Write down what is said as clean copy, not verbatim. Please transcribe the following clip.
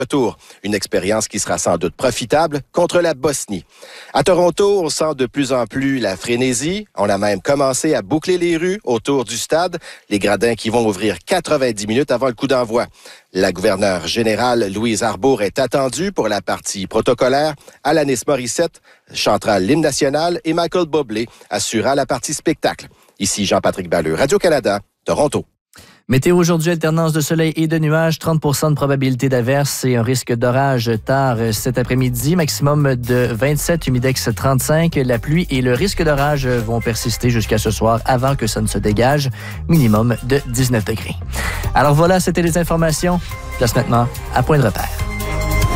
retour. Une expérience qui sera sans doute profitable contre la Bosnie. À Toronto, on sent de plus en plus la frénésie. On a même commencé à boucler les rues autour du stade. Les gradins qui vont ouvrir 90 minutes avant le coup d'envoi. La gouverneure générale Louise Arbour est attendue pour la partie protocolaire. Alanis Morissette chantera l'hymne national et Michael Bublé assurera la partie spectacle. Ici Jean-Patrick Balleux, Radio-Canada, Toronto. Météo aujourd'hui, alternance de soleil et de nuages, 30 % de probabilité d'averse et un risque d'orage tard cet après-midi, maximum de 27, humidex 35. La pluie et le risque d'orage vont persister jusqu'à ce soir avant que ça ne se dégage, minimum de 19 degrés. Alors voilà, c'était les informations. Place maintenant à Point de repère.